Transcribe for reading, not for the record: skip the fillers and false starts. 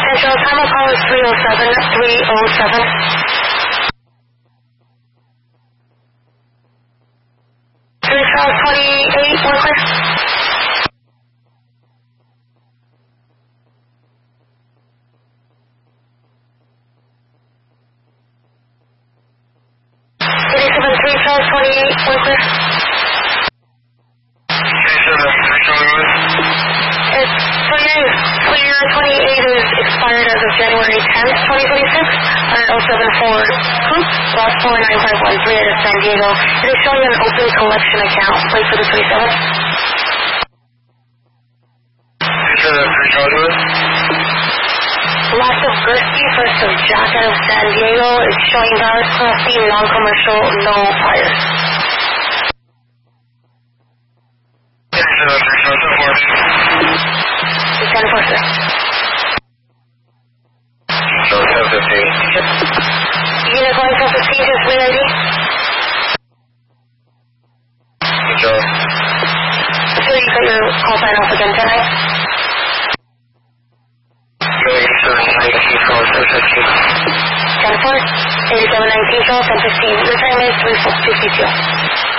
Central, time of call is 307. 31228, we're clear. January 10th, 2026, on 074 Coop, lot 49513 out of San Diego. It is showing an open collection account. Plate for the 27th. Lots of Gursky, first of Jack out of San Diego, is showing valid Class C, non-commercial, no fires. It's 10-4, sir. Unit going for 15, just wait ID. So you got your call sign off again tonight? 10-4, 8719, 10-15. Your time is 3:52.